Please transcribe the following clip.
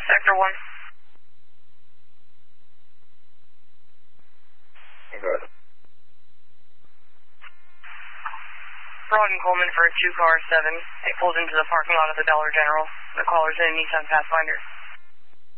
Sector 1. Good. Broad and Coleman for a 2-car 7. It pulled into the parking lot of the Dollar General. The caller's in a Nissan Pathfinder.